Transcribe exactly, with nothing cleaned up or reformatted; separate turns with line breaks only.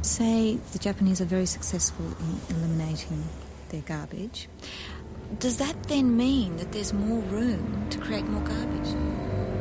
Say the Japanese are very successful in eliminating their garbage. Does that then mean that there's more room to create more garbage?